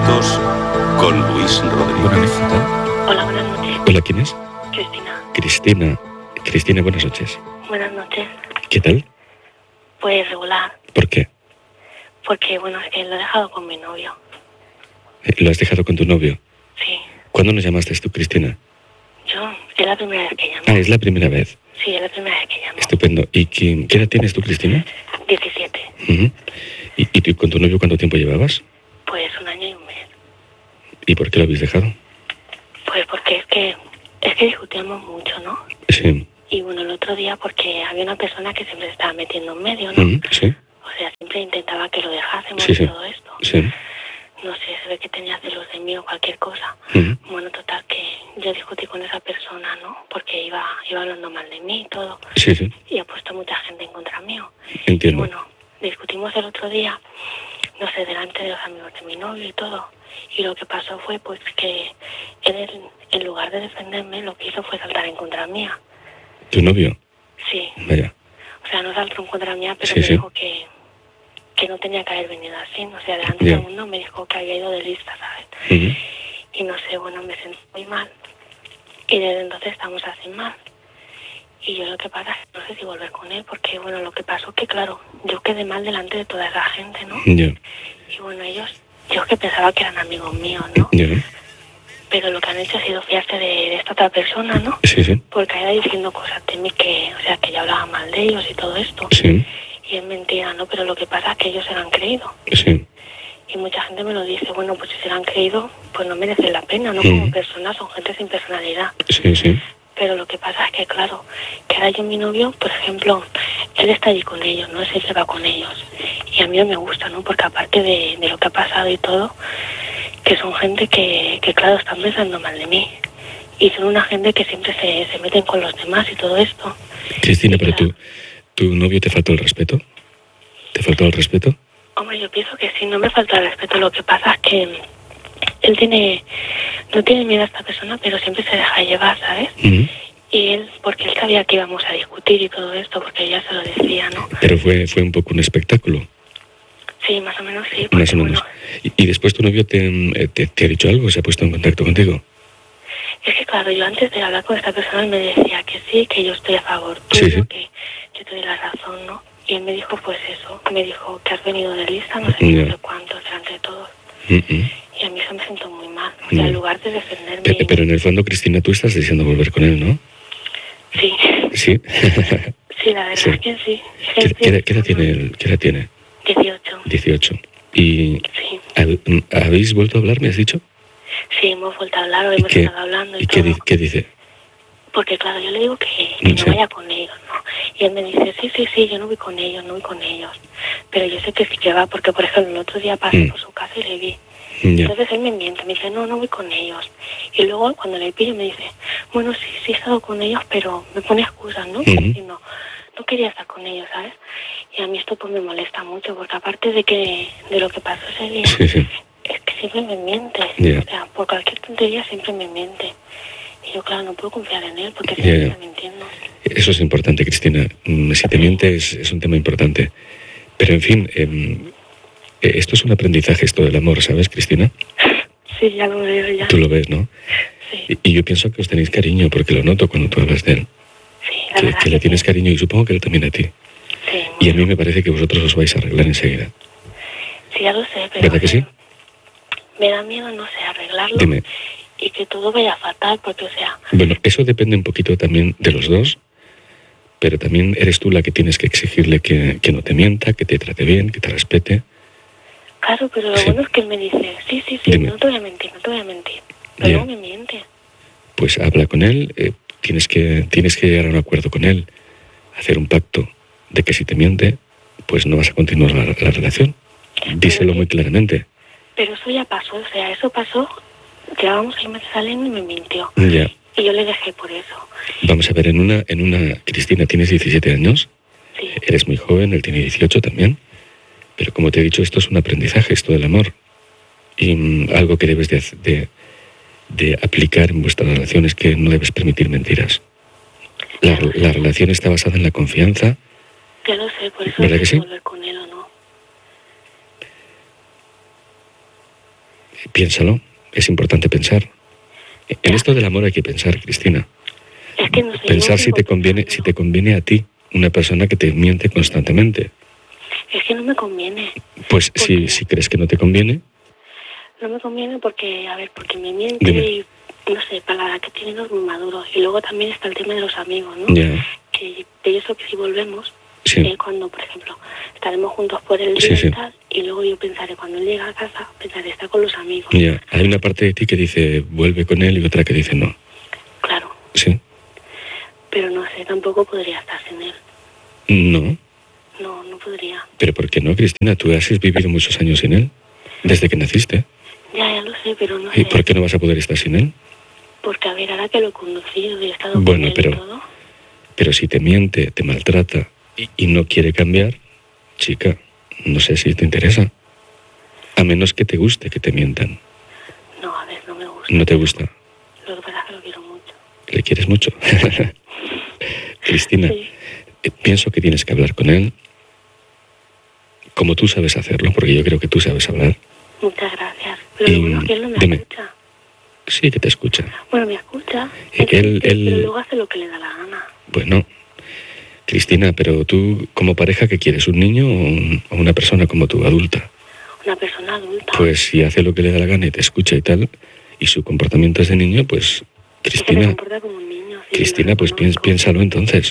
minutos con Luis Rodríguez. Hola, buenas noches. Hola, ¿quién es? Cristina. Cristina, buenas noches. Buenas noches. ¿Qué tal? Pues regular, ¿Por qué? porque bueno, es que lo he dejado con mi novio. ¿Lo has dejado con tu novio? Sí. ¿Cuándo nos llamaste tú, Cristina? Yo, es la primera vez que llamo. Ah, es la primera vez. Sí, es la primera vez que llamo. Estupendo. ¿Y qué edad tienes tú, Cristina? 17. Uh-huh. ¿Y tú con tu novio cuánto tiempo llevabas? Pues 1 año y 1 mes. ¿Y por qué lo habéis dejado? Pues porque es que discutíamos mucho, ¿no? Sí. Y bueno, el otro día porque había una persona que siempre se estaba metiendo en medio, ¿no? Uh-huh. Sí. O sea, siempre intentaba que lo dejásemos Sí, y sí. todo esto. Sí. No sé, se ve que tenía celos de mí o cualquier cosa. Uh-huh. Bueno, total, que yo discutí con esa persona, ¿no? Porque iba hablando mal de mí y todo. Sí, sí. Y ha puesto mucha gente en contra mío. Entiendo. Y bueno, discutimos el otro día, no sé, delante de los amigos de mi novio y todo. Y lo que pasó fue pues que él, en lugar de defenderme, lo que hizo fue saltar en contra mía. ¿Tu novio? Sí. Vaya. O sea, no saltó en contra mía, pero Sí, me sí. dijo que no tenía que haber venido así. O sea, delante de todo el mundo me dijo que había ido de lista, ¿sabes? Uh-huh. Y no sé, bueno, me sentí muy mal. Y desde entonces estamos así mal. Y yo lo que pasa es que no sé si volver con él, porque bueno, lo que pasó que claro, yo quedé mal delante de toda esa gente, ¿no? Ya. Y bueno, ellos, yo que pensaba que eran amigos míos, ¿no? Ya. Pero lo que han hecho ha sido fiarse de esta otra persona, ¿no? Sí, sí. Porque ha ido diciendo cosas de mí que, o sea, que yo hablaba mal de ellos y todo esto. Sí. Y es mentira, ¿no? Pero lo que pasa es que ellos se lo han creído. Sí. Y mucha gente me lo dice, bueno, pues si se lo han creído, pues no merecen la pena, ¿no? Como Ujú. personas, son gente sin personalidad. Sí, sí. Pero lo que pasa es que, claro, que ahora yo, mi novio, por ejemplo, él está allí con ellos, ¿no? Él se va con ellos. Y a mí no me gusta, ¿no? Porque aparte de lo que ha pasado y todo, que son gente que claro, están pensando mal de mí. Y son una gente que siempre se meten con los demás y todo esto. Cristina, Y pero claro, ¿tu novio te faltó el respeto? ¿Te faltó el respeto? hombre, yo pienso que sí, no me falta el respeto. Lo que pasa es que él no tiene miedo a esta persona, pero siempre se deja llevar, ¿sabes? Uh-huh. Y él, porque él sabía que íbamos a discutir y todo esto, porque ella se lo decía, ¿no? Pero fue un poco un espectáculo. Sí, más o menos sí. Porque, Más o menos. bueno, ¿Y después tu novio te ha dicho algo? ¿Se ha puesto en contacto contigo? es que claro, yo antes de hablar con esta persona él me decía que sí, que yo estoy a favor tuyo, Sí, sí. que te doy la razón, ¿no? Y él me dijo pues eso, me dijo que has venido de lista, no sé Ya. no sé cuántos, delante de todos. Uh-uh. Y a mí eso me siento muy mal. O sea, Ya. en lugar de defenderme... Pero en el fondo, Cristina, tú estás deseando volver con él, ¿no? Sí, Sí. sí, la verdad Sí. es que sí. ¿Qué edad tiene él? ¿Qué edad tiene? 18. 18. ¿Y Sí, habéis vuelto a hablar, me has dicho? sí, hemos vuelto a hablar, o ¿Y hemos qué, estado hablando y y todo. qué dice? Porque claro, yo le digo que Sí. no vaya con ellos, ¿no? Y él me dice, sí, yo no voy con ellos, no voy con ellos. Pero yo sé que sí que va, porque por ejemplo el otro día pasé por su casa y le vi. Ya. Entonces él me miente, me dice, no voy con ellos. Y luego cuando le pillo me dice, bueno, sí he estado con ellos, pero me pone excusas, ¿no? Ujú. Y no quería estar con ellos, ¿sabes? Y a mí esto pues me molesta mucho, porque aparte de lo que pasó ese día, Sí, sí. es que siempre me miente. Ya. O sea, por cualquier tontería siempre me miente. Y yo, claro, no puedo confiar en él, porque Ya, siempre ya. está mintiendo. Eso es importante, Cristina. Si te mientes es un tema importante. Pero en fin, esto es un aprendizaje, esto del amor, ¿sabes, Cristina? Sí, ya lo veo, ya. Tú lo ves, ¿no? Sí, Y yo pienso que os tenéis cariño, porque lo noto cuando tú hablas de él. sí, la verdad Que le tienes sí. cariño y supongo que él también a ti. Sí, Y a mí me parece que vosotros os vais a arreglar enseguida. sí, ya lo sé, pero ¿Verdad que sí? me da miedo, no sé, arreglarlo. Dime. Y que todo vaya fatal, porque, o sea, Bueno, eso depende un poquito también de los dos, pero también eres tú la que tienes que exigirle que no te mienta, que te trate bien, que te respete. claro, pero lo Sí. bueno es que él me dice, sí, Dime. no te voy a mentir. Pero Ya. luego me miente. Pues habla con él, tienes que llegar a un acuerdo con él, hacer un pacto de que si te miente, pues no vas a continuar la relación. Díselo muy claramente. Pero eso ya pasó, o sea, eso pasó, llevábamos 6 meses saliendo y me mintió. Ya. Y yo le dejé por eso. Vamos a ver, en una Cristina, tienes 17 años, Sí, eres muy joven, él tiene 18 también, pero como te he dicho, esto es un aprendizaje, esto del amor. Y algo que debes de aplicar en vuestra relación es que no debes permitir mentiras. La relación está basada en la confianza. ya lo sé, por eso ¿Verdad no que sé sí? volver con él o no. Piénsalo, es importante pensar. En esto del amor hay que pensar, Cristina. Es que no sé. Pensar no si te conviene a ti una persona que te miente constantemente. Es que no me conviene. Pues si crees que no te conviene. No me conviene porque, porque me miente. Dime. Y, no sé, para la edad que tiene no es muy maduro. Y luego también está el tema de los amigos, ¿no? Ya. Que pienso que si volvemos, Sí. cuando, por ejemplo, estaremos juntos por el día y tal, y luego yo pensaré, cuando él llega a casa, pensaré, está con los amigos. Ya. Hay una parte de ti que dice vuelve con él y otra que dice no. Claro. Sí. Pero no sé, tampoco podría estar sin él. No. No, no podría. ¿Pero por qué no, Cristina? Tú has vivido muchos años sin él, desde que naciste. Ya lo sé, pero no ¿Y sé. por qué no vas a poder estar sin él? Porque, a ver, ahora que lo he conocido y he estado con Bueno, él y todo... pero si te miente, te maltrata y no quiere cambiar, chica, no sé si te interesa. A menos que te guste que te mientan. No, a ver, no me gusta. ¿No te gusta? Lo que pasa es que lo quiero mucho. ¿Le quieres mucho? Cristina, Sí. Pienso que tienes que hablar con él como tú sabes hacerlo, porque yo creo que tú sabes hablar. Muchas gracias. Pero lo bueno es que él no me dime. escucha. Sí, que te escucha. Bueno, me escucha. Él- Pero luego hace lo que le da la gana. Bueno, Cristina, pero tú como pareja, ¿qué quieres? ¿Un niño o una persona como tú, adulta? Una persona adulta. Pues si hace lo que le da la gana y te escucha y tal, y su comportamiento es de niño, pues Es que se Cristina, comporta como un niño. Sí, Cristina, lo pues reconozco. piénsalo entonces.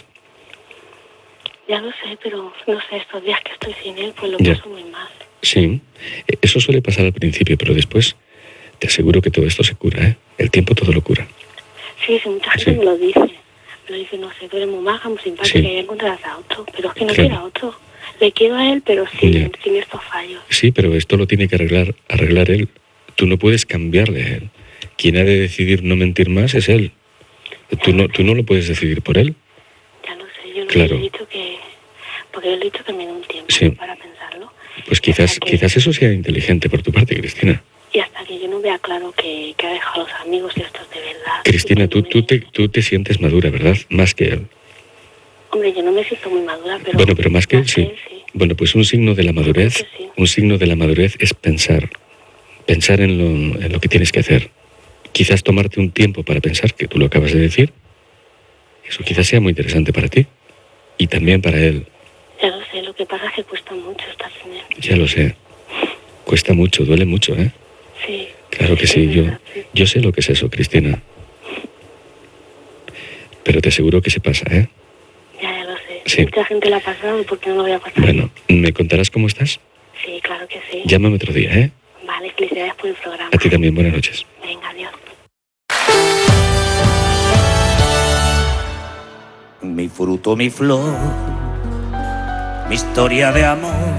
Ya lo sé, pero no sé, estos días que estoy sin él, pues lo Ya. paso muy mal. Sí, eso suele pasar al principio, pero después te aseguro que todo esto se cura, ¿eh? El tiempo todo lo cura. Sí, mucha gente Sí. me lo dice. Me lo dice, no sé, tú eres muy maja, muy simpática, Sí. y ya encontrarás a otro. Pero es que no Claro. quiero a otro. Le quiero a él, pero Ya. sin estos fallos. Sí, pero esto lo tiene que arreglar él. Tú no puedes cambiarle a él. Quien ha de decidir no mentir más es él. Tú no lo puedes decidir por él. Ya lo sé, yo Claro. le he dicho que... Porque yo le he dicho que me dé un tiempo Sí. para pensarlo. Pues Hasta que- quizás eso sea inteligente por tu parte, Cristina. Y hasta que yo no vea claro que ha dejado a los amigos y estos de verdad. Cristina, y que tú te sientes madura, ¿verdad? Más que él. Hombre, yo no me siento muy madura, pero... Bueno, pero más que él, sí. Bueno, pues un signo de la madurez, Creo que sí. un signo de la madurez es pensar en lo que tienes que hacer. Quizás tomarte un tiempo para pensar, que tú lo acabas de decir, eso quizás sea muy interesante para ti y también para él. Ya lo sé, lo que pasa es que cuesta mucho estar sin él. Ya lo sé. Cuesta mucho, duele mucho, ¿eh? Sí. Claro que es sí, verdad, sí. yo sé lo que es eso, Cristina. Pero te aseguro que se pasa, ¿eh? Ya lo sé. Sí. Mucha gente la ha pasado, ¿por qué no lo voy a pasar? Bueno, ¿me contarás cómo estás? Sí, claro que sí. Llámame otro día, ¿eh? Vale, felicidades por el programa. A ti también, buenas noches. Venga, adiós. Mi fruto, mi flor, mi historia de amor,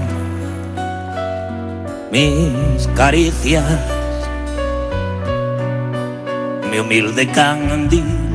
mis caricias, mi humilde candil